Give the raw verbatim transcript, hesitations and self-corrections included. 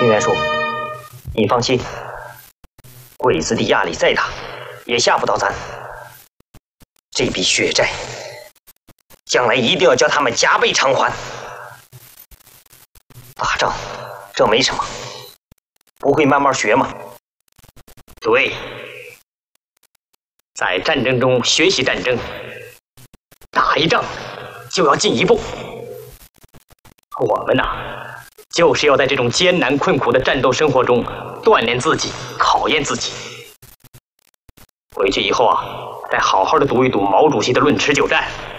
陈元说：“你放心，鬼子的压力再大，也吓不到咱。这笔血债，将来一定要叫他们加倍偿还。打仗，这没什么，不会慢慢学吗？” 对，在战争中学习战争，打一仗就要进一步。我们呐，就是要在这种艰难困苦的战斗生活中锻炼自己，考验自己。回去以后啊，再好好的读一读毛主席的《论持久战》，